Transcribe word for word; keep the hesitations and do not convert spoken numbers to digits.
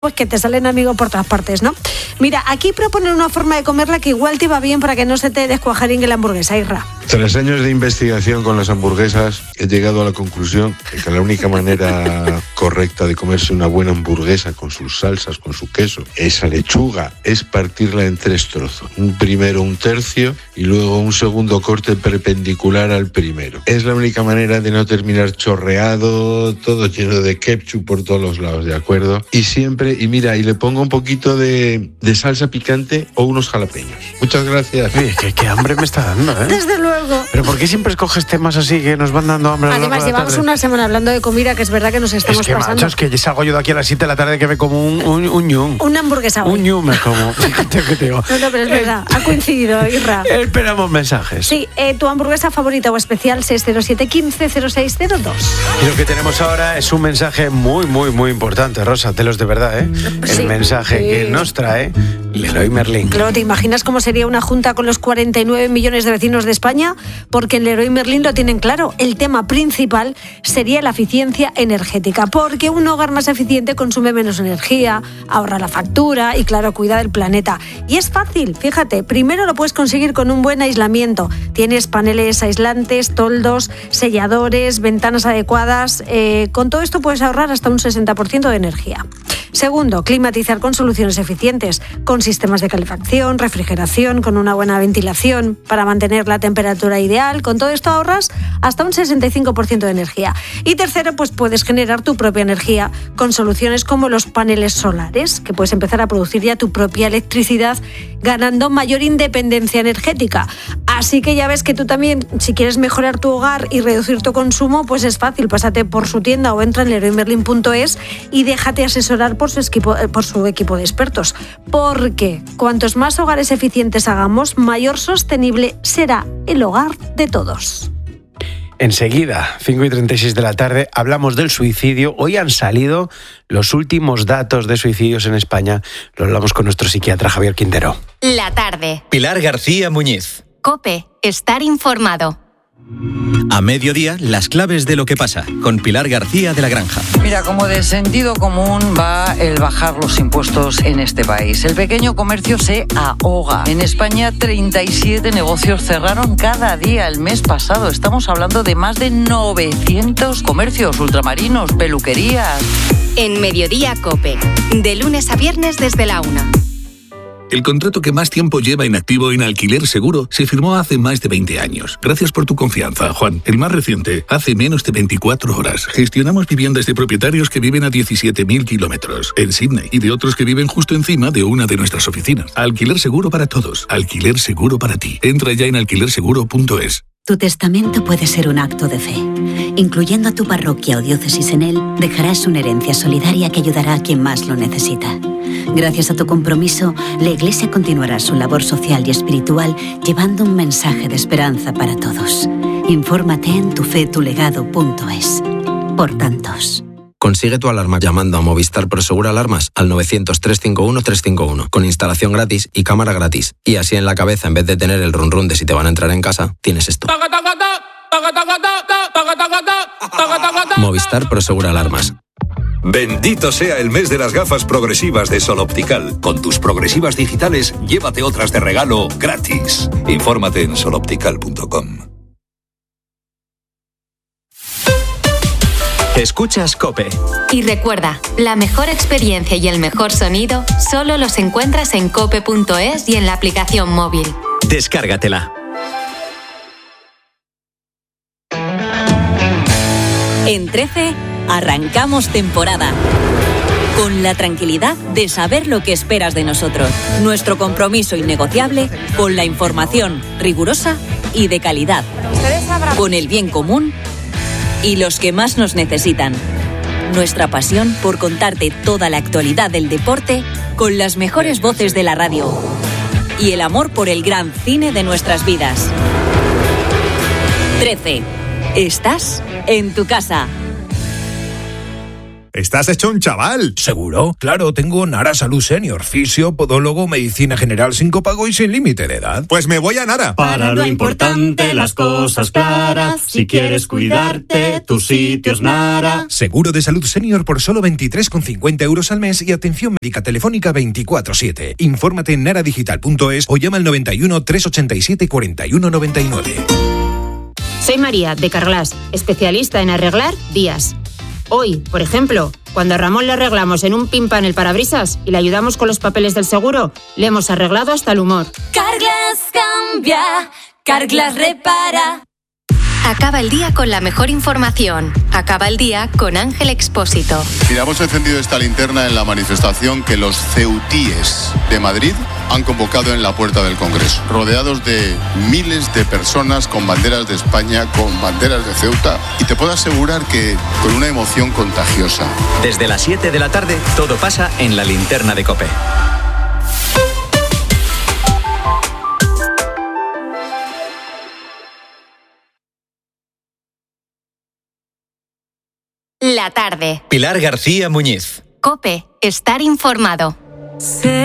pues que te salen amigos por todas partes, ¿no? Mira, aquí proponen una forma de comerla que igual te va bien para que no se te descuajaringue la hamburguesa, Irra. Tras años de investigación con las hamburguesas, he llegado a la conclusión de que la única manera correcta de comerse una buena hamburguesa con sus salsas, con su queso, esa lechuga, es partirla en tres trozos. Un primero, un tercio y luego un segundo corte perpendicular al primero. Es la única manera de no terminar chorreado, todo lleno de ketchup por todos los lados, ¿de acuerdo? Y siempre, y mira, y le pongo un poquito de, de salsa picante o unos jalapeños. Muchas gracias. Oye, qué, qué hambre me está dando, ¿eh? Desde luego. ¿Pero por qué siempre escoges temas así que nos van dando hambre a lo largo Además, de la llevamos tarde? una semana hablando de comida que es verdad que nos estamos es que, pasando. Macho, es que salgo yo de aquí a las siete de la tarde que me como un, un, un ñum. Una hamburguesa hoy. Un ñum me como. Fíjate que te digo. No, no, pero es verdad. Ha coincidido, Irra. Esperamos mensajes. Sí, eh, tu hamburguesa favorita o especial seis cero siete, quince, cero seis cero dos. Y lo que tenemos ahora es un mensaje muy, muy, muy importante, Rosa, telos de verdad, ¿eh? Sí. El mensaje Sí. que nos trae Leroy Merlin. Claro, ¿te imaginas cómo sería una junta con los cuarenta y nueve millones de vecinos de España? Porque en Leroy Merlin lo tienen claro. El tema principal sería la eficiencia energética, porque un hogar más eficiente consume menos energía, ahorra la factura y, claro, cuida del planeta. Y es fácil, fíjate, primero lo puedes conseguir con un buen aislamiento. Tienes paneles aislantes, toldos, selladores, ventanas adecuadas. Eh, con todo esto puedes ahorrar hasta un sesenta por ciento de energía. Segundo, climatizar con soluciones eficientes, con sistemas de calefacción, refrigeración, con una buena ventilación para mantener la temperatura ideal. Con todo esto ahorras hasta un sesenta y cinco por ciento de energía. Y tercero, pues puedes generar tu propia energía con soluciones como los paneles solares, que puedes empezar a producir ya tu propia electricidad ganando mayor independencia energética. Así que ya ves que tú también, si quieres mejorar tu hogar y reducir tu consumo, pues es fácil, pásate por su tienda o entra en leroy merlin punto es y déjate asesorar por su equipo, por su equipo de expertos. Porque cuantos más hogares eficientes hagamos, mayor sostenible será el hogar de todos. Enseguida, cinco y treinta y seis de la tarde, hablamos del suicidio. Hoy han salido los últimos datos de suicidios en España. Lo hablamos con nuestro psiquiatra Javier Quintero. La tarde. Pilar García Muñiz. COPE. Estar informado. A mediodía, las claves de lo que pasa, con Pilar García de la Granja. Mira, como de sentido común va el bajar los impuestos en este país. El pequeño comercio se ahoga. En España, treinta y siete negocios cerraron cada día el mes pasado. Estamos hablando de más de novecientos comercios, ultramarinos, peluquerías. En Mediodía COPE. De lunes a viernes desde la una. El contrato que más tiempo lleva inactivo en Alquiler Seguro se firmó hace más de veinte años. Gracias por tu confianza, Juan. El más reciente, hace menos de veinticuatro horas. Gestionamos viviendas de propietarios que viven a diecisiete mil kilómetros en Sydney y de otros que viven justo encima de una de nuestras oficinas. Alquiler Seguro para todos. Alquiler Seguro para ti. Entra ya en alquiler seguro punto es. Tu testamento puede ser un acto de fe. Incluyendo a tu parroquia o diócesis en él, dejarás una herencia solidaria que ayudará a quien más lo necesita. Gracias a tu compromiso, la Iglesia continuará su labor social y espiritual llevando un mensaje de esperanza para todos. Infórmate en tu fe tu legado punto es. Por tantos. Consigue tu alarma llamando a Movistar Prosegur Alarmas al novecientos, trescientos cincuenta y uno, trescientos cincuenta y uno con instalación gratis y cámara gratis. Y así en la cabeza, en vez de tener el run run de si te van a entrar en casa, tienes esto. Movistar Prosegur Alarmas. Bendito sea el mes de las gafas progresivas de Sol Optical. Con tus progresivas digitales, llévate otras de regalo gratis. Infórmate en sol optical punto com. Escuchas COPE. Y recuerda, la mejor experiencia y el mejor sonido solo los encuentras en cope punto es y en la aplicación móvil. Descárgatela. En trece, arrancamos temporada. Con la tranquilidad de saber lo que esperas de nosotros. Nuestro compromiso innegociable con la información rigurosa y de calidad. Con el bien común y los que más nos necesitan. Nuestra pasión por contarte toda la actualidad del deporte con las mejores voces de la radio. Y el amor por el gran cine de nuestras vidas. trece. Estás en tu casa. Estás hecho un chaval. ¿Seguro? Claro, tengo Nara Salud Senior, fisio, podólogo, medicina general sin copago y sin límite de edad. Pues me voy a Nara. Para lo importante, las cosas claras. Si quieres cuidarte, tu sitio es Nara. Seguro de salud senior por solo veintitrés con cincuenta euros al mes y atención médica telefónica veinticuatro siete. Infórmate en naradigital punto es o llama al noventa y uno, trescientos ochenta y siete, cuarenta y uno noventa y nueve. Soy María, de Carglass, especialista en arreglar días. Hoy, por ejemplo, cuando a Ramón le arreglamos en un pin pan el parabrisas y le ayudamos con los papeles del seguro, le hemos arreglado hasta el humor. Carglass cambia, Carglass repara. Acaba el día con la mejor información. Acaba el día con Ángel Expósito. Mira, hemos encendido esta linterna en la manifestación que los ceutíes de Madrid han convocado en la puerta del Congreso, rodeados de miles de personas con banderas de España, con banderas de Ceuta, y te puedo asegurar que con una emoción contagiosa. Desde las siete de la tarde, todo pasa en la linterna de COPE. La tarde. Pilar García Muñiz. COPE. Estar informado.